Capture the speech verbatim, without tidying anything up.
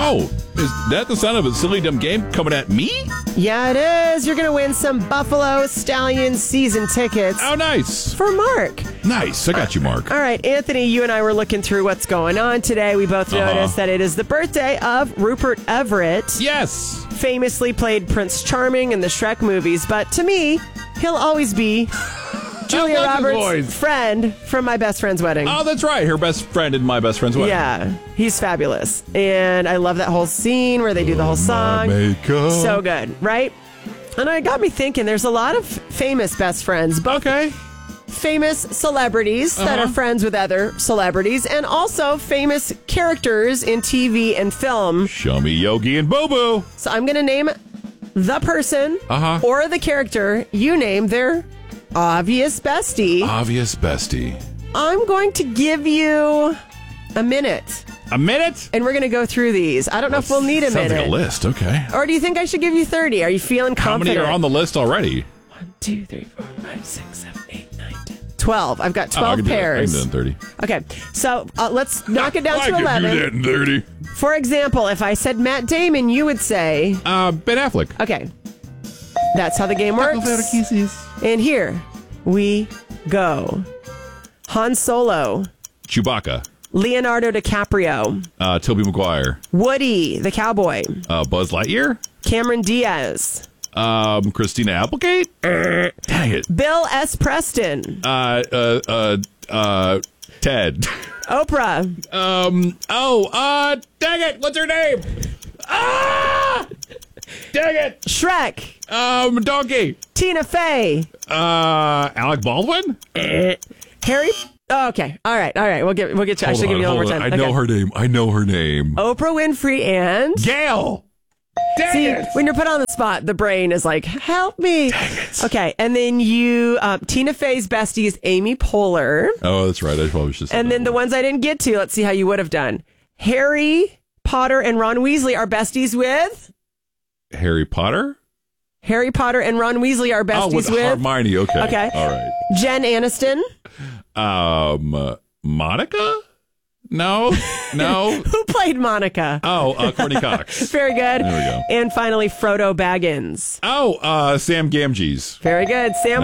Oh, is that the sound of a silly dumb game coming at me? Yeah, it is. You're going to win some Buffalo Stallions season tickets. Oh, nice. For Mark. Nice. I got you, Mark. All right, Anthony, you and I were looking through what's going on today. We both Uh-huh. noticed that it is the birthday of Rupert Everett. Yes. Famously played Prince Charming in the Shrek movies, but to me, he'll always be Julia love his Roberts' voice. friend from My Best Friend's Wedding. Oh, that's right. Her best friend in My Best Friend's Wedding. Yeah, he's fabulous. And I love that whole scene where they do the whole song. makeup. So good, right? And it got me thinking, there's a lot of famous best friends, both Okay. famous celebrities that Uh-huh. are friends with other celebrities, and also famous characters in T V and film. Show me Yogi and Boo Boo. So I'm going to name the person Uh-huh. or the character. You name their obvious bestie. Obvious bestie. I'm going to give you a minute, A minute? and we're going to go through these. I don't know if we'll need a Sounds minute. like a list. Okay. Or do you think I should give you thirty? Are you feeling How confident? many are on the list already? One, two, three, four, five, six, seven, eight, nine, ten. twelve. I've got Oh, I twelve can do that. I pairs. can do that in thirty. Okay, so uh, let's knock it down I to can eleven. do that in thirty. For example, if I said Matt Damon, you would say, Uh, Ben Affleck. okay, that's how the game works. And here we go. Han Solo, Chewbacca. Leonardo DiCaprio, Uh, Tobey Maguire. Woody the cowboy, Uh, Buzz Lightyear. Cameron Diaz, Um, Christina Applegate. Dang it. Bill S. Preston, Uh, uh, uh, uh, Ted. Oprah, Um, oh, uh, dang it. What's her name? Ah! Dang it. Shrek, Um, Donkey. Tina Fey, Uh, Alec Baldwin? Harry. Oh, okay, all right, all right. We'll get we'll get you. I should give you one more time. I know Okay. her name. I know her name. Oprah Winfrey and Gail. Dang see, it. when you're put on the spot, the brain is like, "Help me!" Okay, and then you, uh, Tina Fey's bestie is Amy Poehler, Oh, that's right. I probably should. and then the ones I didn't get to. Let's see how you would have done. Harry Potter and Ron Weasley are besties with. Harry Potter. Harry Potter and Ron Weasley are Oh, besties with with. Hermione. Okay. Okay. All right. Jen Aniston. Um, uh, Monica? No, no. Who played Monica? Oh, uh, Courtney Cox. Very good. There we go. And finally, Frodo Baggins. Oh, uh, Sam Gamgees. Very good. Sam